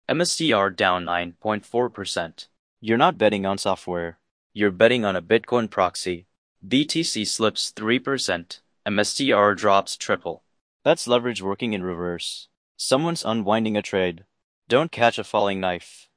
MSTR down 9.4%. You're not betting on software. You're betting on a Bitcoin proxy. BTC slips 3%. MSTR drops triple. That's leverage working in reverse. Someone's unwinding a trade. Don't catch a falling knife.